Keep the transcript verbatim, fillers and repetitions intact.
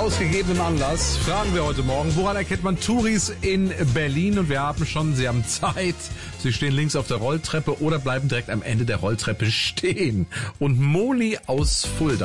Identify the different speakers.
Speaker 1: Aus gegebenem Anlass fragen wir heute Morgen, woran erkennt man Touris in Berlin? Und wir haben schon, Sie haben Zeit. Sie stehen links auf der Rolltreppe oder bleiben direkt am Ende der Rolltreppe stehen. Und Moli aus Fulda